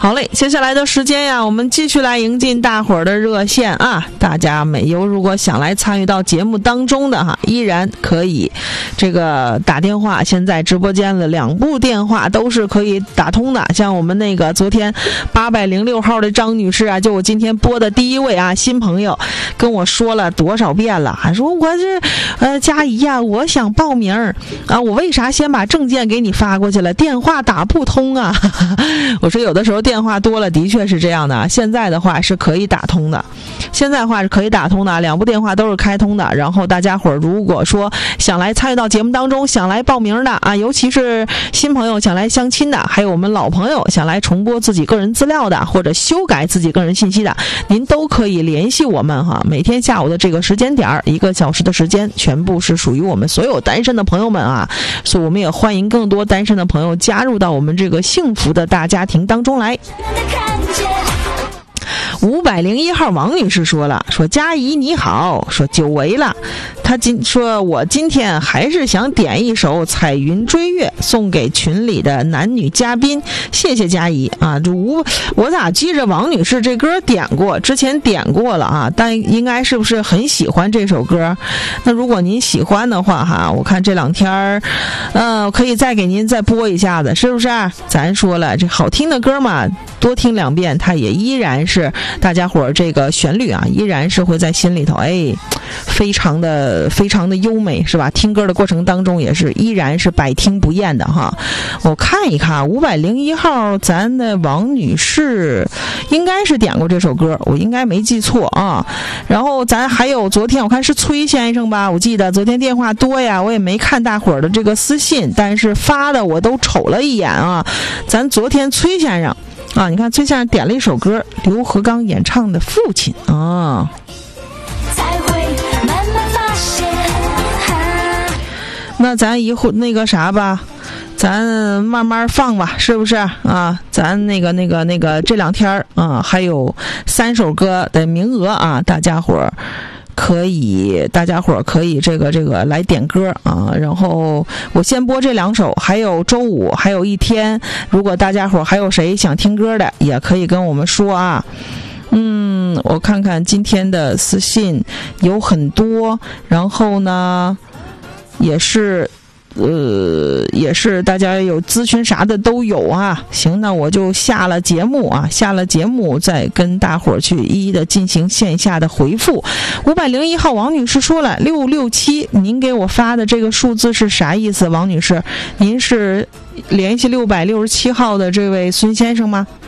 好嘞，接下来的时间呀，我们继续来迎进大伙儿的热线啊！大家如果想来参与到节目当中的哈，依然可以这个打电话。现在直播间的2部电话都是可以打通的，像我们那个昨天806号的张女士啊，就我今天播的第一位啊新朋友，跟我说了多少遍了，还说我这佳怡呀，我想报名啊，我为啥先把证件给你发过去了，电话打不通啊？我说有的时候电话多了的确是这样的，现在的话是可以打通的，2部电话都是开通的。然后大家伙儿如果说想来参与到节目当中，想来报名的啊，尤其是新朋友想来相亲的，还有我们老朋友想来重播自己个人资料的，或者修改自己个人信息的，您都可以联系我们哈。每天下午的这个时间点1个小时的时间，全部是属于我们所有单身的朋友们啊，所以我们也欢迎更多单身的朋友加入到我们这个幸福的大家庭当中来。501号王女士说了，说佳怡你好，说久违了，她说我今天还是想点一首彩云追月送给群里的男女嘉宾，谢谢佳怡啊。我咋记着王女士这歌之前点过了啊，但应该是不是很喜欢这首歌？那如果您喜欢的话哈，我看这2天可以再给您再播一下子，是不是？咱说了这好听的歌嘛，多听2遍，它也依然是大家伙儿这个旋律啊，依然是会在心里头，非常的优美，是吧？听歌的过程当中也是依然是百听不厌的哈。我看一看501号，咱的王女士应该是点过这首歌，我应该没记错啊。然后咱还有昨天我看是崔先生吧，我记得昨天电话多呀，我也没看大伙儿的这个私信，但是发的我都瞅了一眼啊。咱昨天崔先生啊，你看崔先生点了一首歌，刘和刚演唱的《父亲》啊。那咱一会那个啥吧，咱慢慢放吧，是不是啊？咱那个这2天啊，还有3首歌的名额啊，大家伙儿可以这个来点歌啊。然后我先播这2首，还有周五还有1天，如果大家伙儿还有谁想听歌的，也可以跟我们说啊。我看看今天的私信有很多，然后呢也是大家有咨询啥的都有啊。行，那我就下了节目再跟大伙儿去一一的进行线下的回复。501号王女士说了667，您给我发的这个数字是啥意思？王女士，您是联系667号的这位孙先生吗？